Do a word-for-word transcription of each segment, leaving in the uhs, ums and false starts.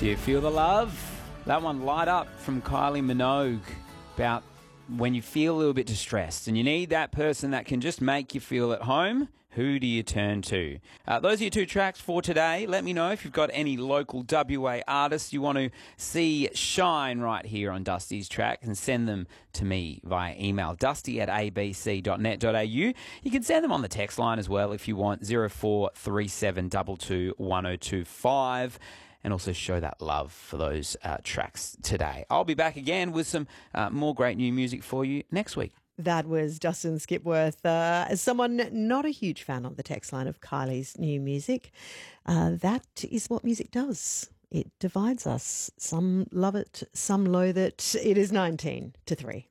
Do you feel the love? That one, Light Up, from Kylie Minogue, about when you feel a little bit distressed and you need that person that can just make you feel at home. Who do you turn to? Uh, those are your two tracks for today. Let me know if you've got any local W A artists you want to see shine right here on Dusty's Track, and send them to me via email, dusty at a b c dot net dot a u. You can send them on the text line as well if you want, zero four three seven two two one zero two five. And also show that love for those uh, tracks today. I'll be back again with some uh, more great new music for you next week. That was Dustin Skipworth. Uh, as someone not a huge fan on the text line of Kylie's new music, uh, that is what music does. It divides us. Some love it, some loathe it. It is nineteen to three.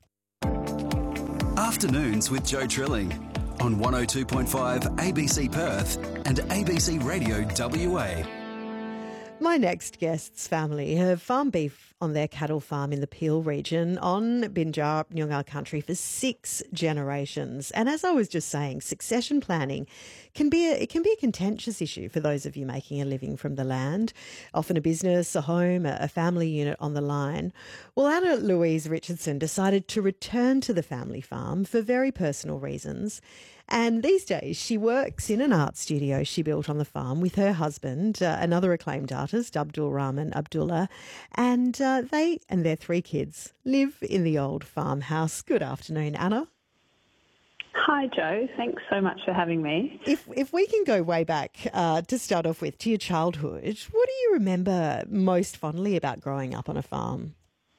Afternoons with Joe Trilling on one oh two point five A B C Perth and A B C Radio W A. My next guest's family have farmed beef on their cattle farm in the Peel region on Binjar, Nyungar country for six generations. And as I was just saying, succession planning can be a, it can be a contentious issue for those of you making a living from the land. Often a business, a home, a family unit on the line. Well, Anna Louise Richardson decided to return to the family farm for very personal reasons. And these days she works in an art studio she built on the farm with her husband, uh, another acclaimed artist, Abdul Rahman Abdullah, and uh, they and their three kids live in the old farmhouse. Good afternoon, Anna. Hi, Joe. Thanks so much for having me. If if we can go way back uh, to start off with, to your childhood, what do you remember most fondly about growing up on a farm?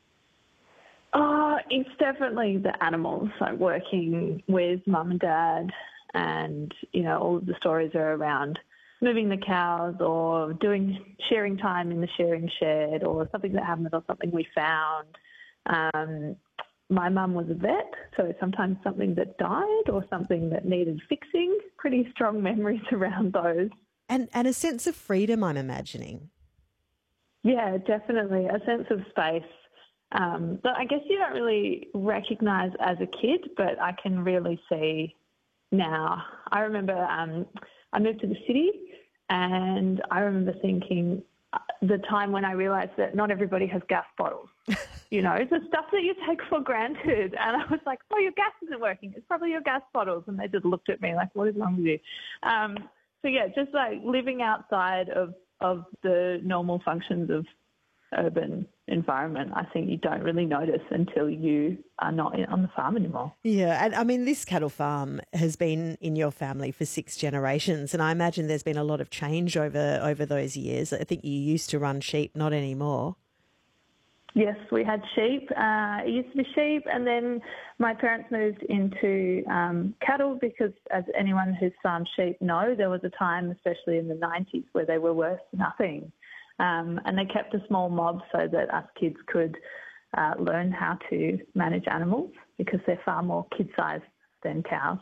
Oh, it's definitely the animals, like working with mum and dad, and, you know, all of the stories are around moving the cows or doing shearing time in the shearing shed, or something that happened or something we found. Um, my mum was a vet, so sometimes something that died or something that needed fixing. Pretty strong memories around those. And, and a sense of freedom, I'm imagining. Yeah, definitely. A sense of space. Um, but I guess you don't really recognise as a kid, but I can really see now. I remember um, I moved to the city, and I remember thinking the time when I realised that not everybody has gas bottles. You know, the stuff that you take for granted. And I was like, oh, your gas isn't working. It's probably your gas bottles. And they just looked at me like, what is wrong with you? Um, so, yeah, just like living outside of, of the normal functions of urban environment, I think you don't really notice until you are not on the farm anymore. Yeah, and I mean, this cattle farm has been in your family for six generations, and I imagine there's been a lot of change over, over those years. I think you used to run sheep, not anymore. Yes, we had sheep. Uh, it used to be sheep, and then my parents moved into um, cattle because, as anyone who's farmed sheep know, there was a time, especially in the nineties, where they were worth nothing. Um, and they kept a small mob so that us kids could uh, learn how to manage animals, because they're far more kid-sized than cows.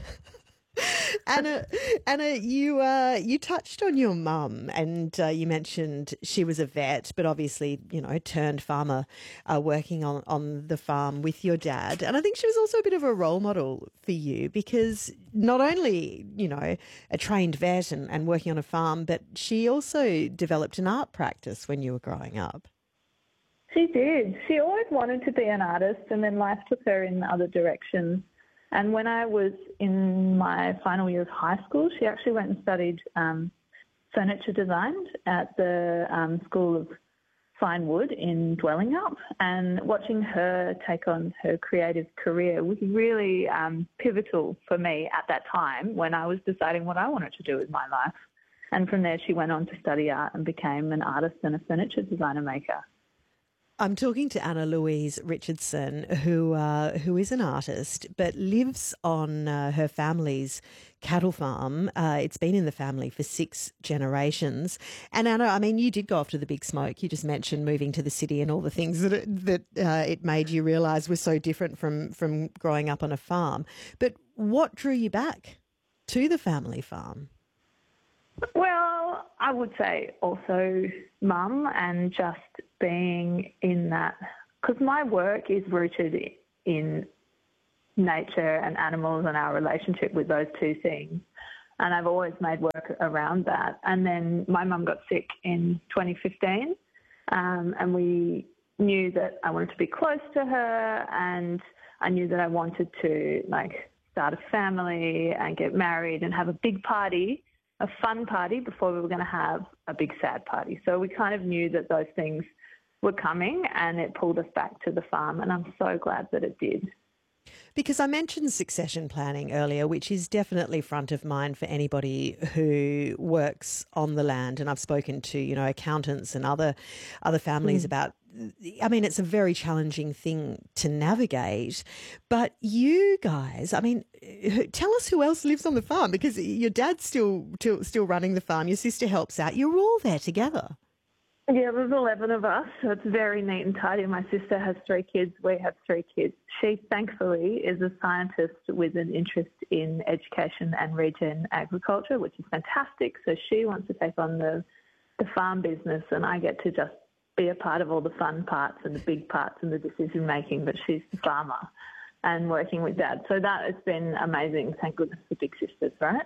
Anna, Anna, you uh, you touched on your mum, and uh, you mentioned she was a vet, but obviously, you know, turned farmer, uh, working on, on the farm with your dad. And I think she was also a bit of a role model for you, because not only, you know, a trained vet and, and working on a farm, but she also developed an art practice when you were growing up. She did. She always wanted to be an artist, and then life took her in other directions. And when I was in my final year of high school, she actually went and studied um, furniture design at the um, School of Fine Wood in Dwellingup. And watching her take on her creative career was really um, pivotal for me at that time, when I was deciding what I wanted to do with my life. And from there, she went on to study art and became an artist and a furniture designer maker. I'm talking to Anna Louise Richardson, who uh, who is an artist but lives on uh, her family's cattle farm. Uh, it's been in the family for six generations. And Anna, I mean, you did go after the big smoke. You just mentioned moving to the city and all the things that it, that uh, it made you realise were so different from from growing up on a farm. But what drew you back to the family farm? Well, I would say also mum, and just being in that, because my work is rooted in nature and animals and our relationship with those two things. And I've always made work around that. And then my mum got sick in twenty fifteen, Um, and we knew that I wanted to be close to her, and I knew that I wanted to like start a family and get married and have a big party, a fun party before we were going to have a big sad party. So we kind of knew that those things were coming, and it pulled us back to the farm, and I'm so glad that it did. Because I mentioned succession planning earlier, which is definitely front of mind for anybody who works on the land. And I've spoken to, you know, accountants and other other families mm. about, I mean, it's a very challenging thing to navigate. But you guys, I mean, tell us who else lives on the farm, because your dad's still, still, still running the farm. Your sister helps out. You're all there together. Yeah, there's eleven of us, so it's very neat and tidy. My sister has three kids. We have three kids. She, thankfully, is a scientist with an interest in education and regen agriculture, which is fantastic. So she wants to take on the, the farm business, and I get to just be a part of all the fun parts and the big parts and the decision-making, but she's the farmer and working with Dad. So that has been amazing. Thank goodness for big sisters, right?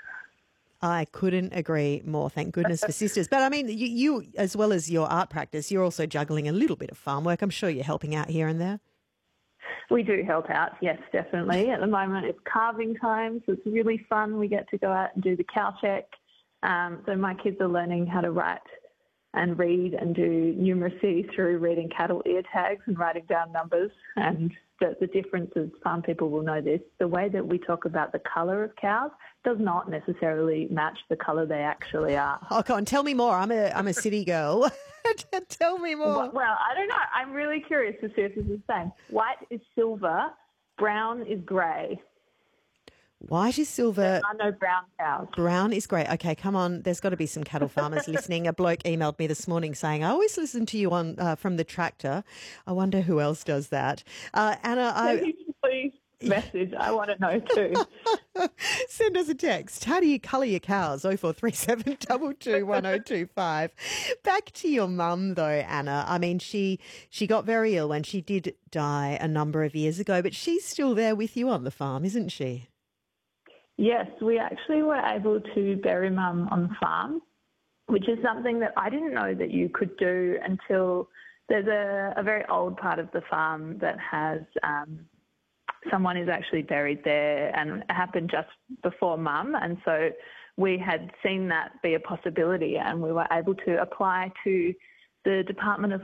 I couldn't agree more. Thank goodness for sisters. But I mean, you, you, as well as your art practice, you're also juggling a little bit of farm work. I'm sure you're helping out here and there. We do help out, yes, definitely. At the moment, it's calving time, so it's really fun. We get to go out and do the cow check. Um, so my kids are learning how to write and read and do numeracy through reading cattle ear tags and writing down numbers. And the, the difference is, farm people will know this, the way that we talk about the colour of cows does not necessarily match the colour they actually are. Oh, come on, tell me more. I'm a I'm a city girl. Tell me more. Well, well, I don't know. I'm really curious to see if this is the same. White is silver, brown is grey. White is silver. There are no brown cows. Brown is grey. Okay, come on. There's got to be some cattle farmers listening. A bloke emailed me this morning saying, I always listen to you on uh, from the tractor. I wonder who else does that. Uh, Anna, I... Please message. I want to know too. Send us a text. How do you colour your cows? oh four three seven, two two, one oh two five. Back to your mum though, Anna. I mean, she she got very ill and she did die a number of years ago, but she's still there with you on the farm, isn't she? Yes, we actually were able to bury Mum on the farm, which is something that I didn't know that you could do until there's a, a very old part of the farm that has um, someone is actually buried there, and it happened just before Mum, and so we had seen that be a possibility, and we were able to apply to the Department of